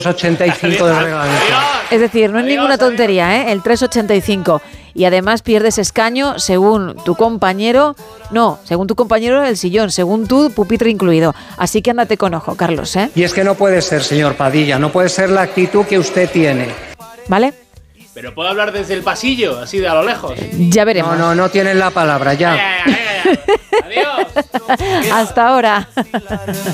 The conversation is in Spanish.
385 del reglamento. Es decir, no es ninguna tontería, ¿eh? El 385. Y además pierdes escaño según tu compañero, el sillón, según tu pupitre incluido. Así que ándate con ojo, Carlos, ¿eh? Y es que no puede ser, señor Padilla, no puede ser la actitud que usted tiene. ¿Vale? Pero puedo hablar desde el pasillo, así de a lo lejos. Ya veremos. No tienen la palabra, ya. Adiós. Hasta ahora.